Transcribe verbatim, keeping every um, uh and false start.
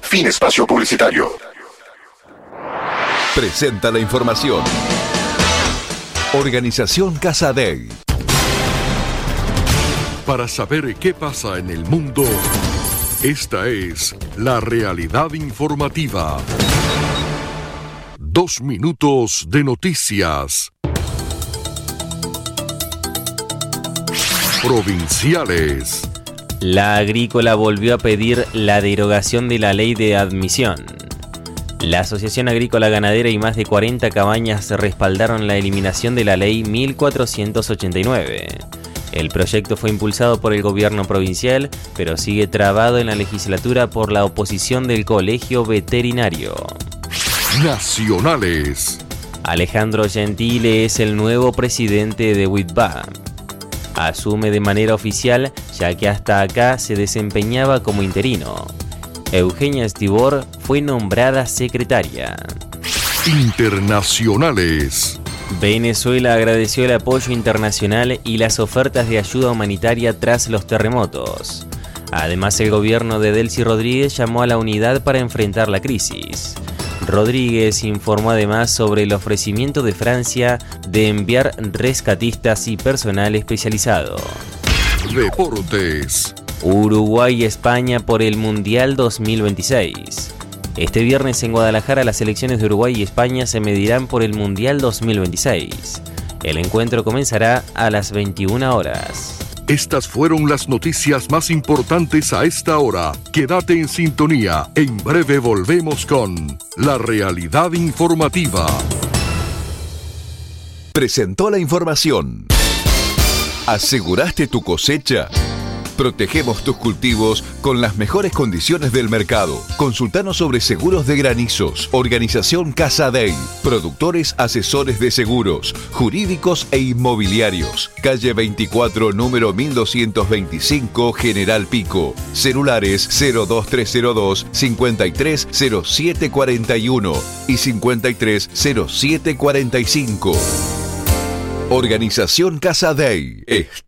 Fin espacio publicitario. Presenta la información. Organización Casadei. Para saber qué pasa en el mundo, esta es la realidad informativa. Dos minutos de noticias. Provinciales. La Agrícola volvió a pedir la derogación de la ley de admisión. La Asociación Agrícola Ganadera y más de cuarenta cabañas respaldaron la eliminación de la ley mil cuatrocientos ochenta y nueve. El proyecto fue impulsado por el gobierno provincial, pero sigue trabado en la legislatura por la oposición del Colegio Veterinario. Nacionales. Alejandro Gentile es el nuevo presidente de WITBA. Asume de manera oficial, ya que hasta acá se desempeñaba como interino. Eugenia Estibor fue nombrada secretaria. Internacionales. Venezuela agradeció el apoyo internacional y las ofertas de ayuda humanitaria tras los terremotos. Además, el gobierno de Delcy Rodríguez llamó a la unidad para enfrentar la crisis. Rodríguez informó además sobre el ofrecimiento de Francia de enviar rescatistas y personal especializado. Deportes. Uruguay y España por el Mundial dos mil veintiséis. Este viernes en Guadalajara las selecciones de Uruguay y España se medirán por el Mundial dos mil veintiséis. El encuentro comenzará a las veintiuna horas. Estas fueron las noticias más importantes a esta hora. Quédate en sintonía. En breve volvemos con La Realidad Informativa. Presentó la información. ¿Aseguraste tu cosecha? Protegemos tus cultivos con las mejores condiciones del mercado. Consultanos sobre seguros de granizos. Organización Casadei. Productores asesores de seguros, jurídicos e inmobiliarios. Calle veinticuatro, número mil doscientos veinticinco, General Pico. Celulares cero dos tres cero dos, cincuenta y tres cero siete cuarenta y uno y cincuenta y tres cero siete cuarenta y cinco. Organización Casadei.